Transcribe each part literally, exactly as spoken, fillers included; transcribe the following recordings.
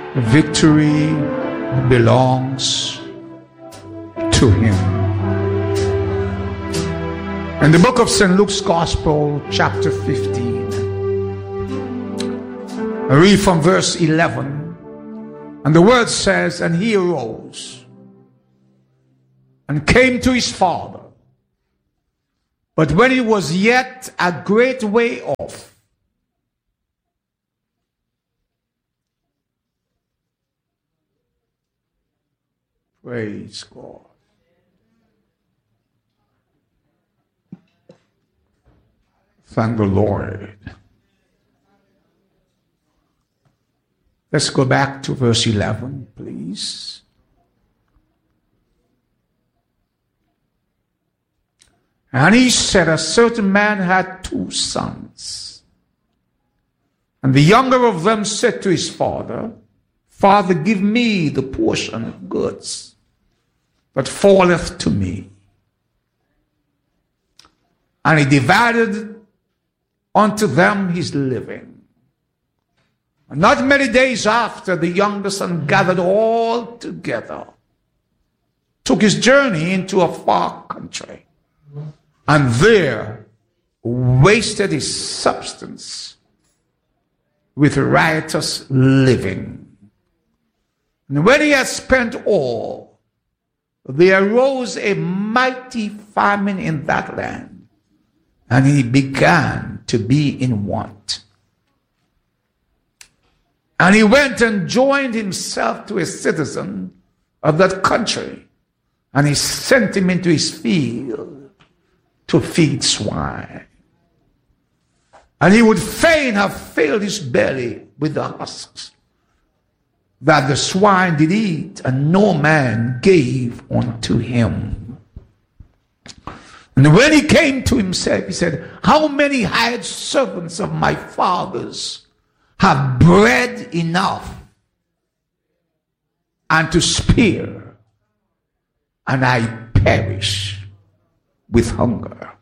Victory belongs to him. In the book of Saint Luke's Gospel, chapter fifteen, I read from verse eleven, and the word says, and he arose and came to his father. But when he was yet a great way off, praise God. Thank the Lord. Let's go back to verse eleven, please. And he said, a certain man had two sons. And the younger of them said to his father, Father, give me the portion of goods that falleth to me. And he divided unto them his living. And not many days after, the younger son gathered all together, took his journey into a far country, and there wasted his substance with riotous living. And when he had spent all, there arose a mighty famine in that land, and he began to be in want. And he went and joined himself to a citizen of that country, and he sent him into his field to feed swine. And he would fain have filled his belly with the husks that the swine did eat, and no man gave unto him. And when he came to himself, he said, how many hired servants of my father's have bread enough and to spare, and I perish with hunger.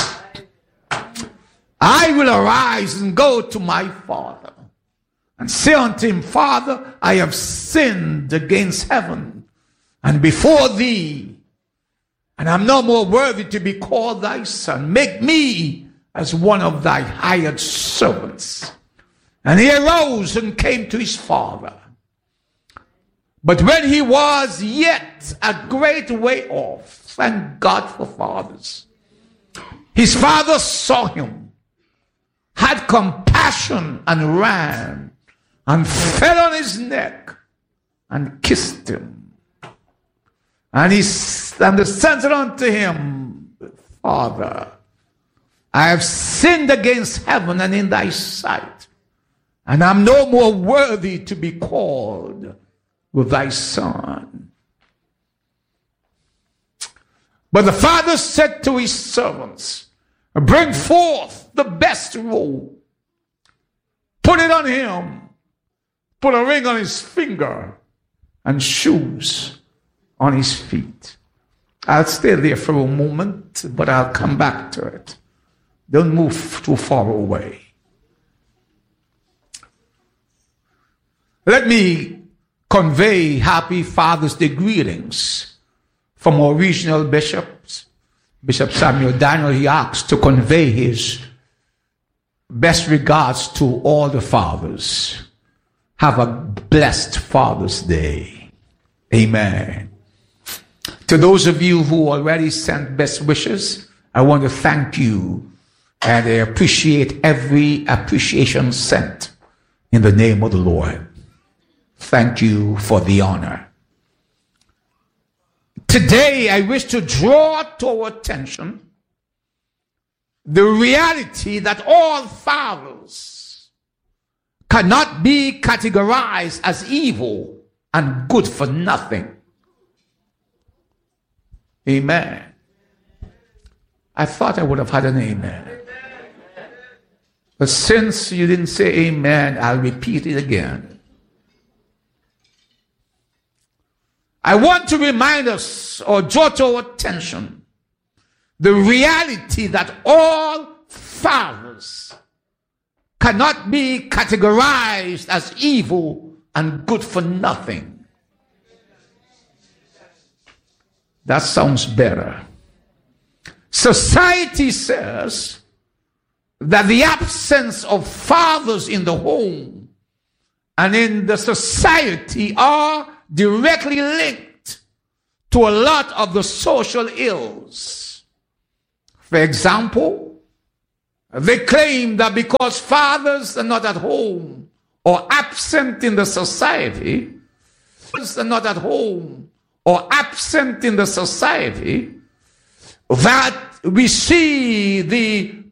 I will arise and go to my father and say unto him, Father, I have sinned against heaven and before thee, and I'm no more worthy to be called thy son. Make me as one of thy hired servants. And he arose and came to his father. But when he was yet a great way off, thank God for fathers, his father saw him, had compassion, and ran and fell on his neck and kissed him. And he and the son said unto him, Father, I have sinned against heaven and in thy sight, and I'm no more worthy to be called with thy son. But the father said to his servants, bring forth the best robe, put it on him, put a ring on his finger, and shoes on his feet. I'll stay there for a moment, but I'll come back to it. Don't move too far away. Let me convey happy Father's Day greetings from our regional bishops. Bishop Samuel Daniel, he asked to convey his best regards to all the fathers. Have a blessed Father's Day. Amen. To those of you who already sent best wishes, I want to thank you, and I appreciate every appreciation sent in the name of the Lord. Thank you for the honor. Today, I wish to draw to our attention the reality that all fathers cannot be categorized as evil and good for nothing. Amen. I thought I would have had an amen. But since you didn't say amen, I'll repeat it again. I want to remind us, or draw to our attention, the reality that all fathers cannot be categorized as evil and good for nothing. That sounds better. Society says that the absence of fathers in the home and in the society are directly linked to a lot of the social ills. For example, they claim that because fathers are not at home or absent in the society, fathers are not at home or absent in the society, that we see the